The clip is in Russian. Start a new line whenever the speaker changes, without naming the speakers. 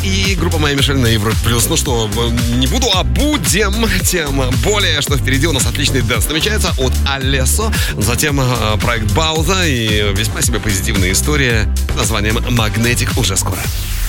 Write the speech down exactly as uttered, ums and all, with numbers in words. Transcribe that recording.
и группа «Моя Мишель» на Европе плюс. Ну что, не буду, а будем. Тем более, что впереди у нас отличный дэнс намечается от Алессо. Затем проект «Бауза» и весьма себе позитивная история под названием «Магнетик» уже скоро.